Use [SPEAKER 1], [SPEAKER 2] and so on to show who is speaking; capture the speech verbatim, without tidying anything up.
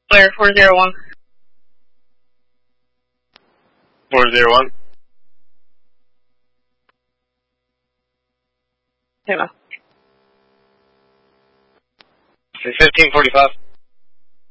[SPEAKER 1] Clear, four zero one.
[SPEAKER 2] four zero one.
[SPEAKER 1] Hey, no.
[SPEAKER 2] fifteen forty-five.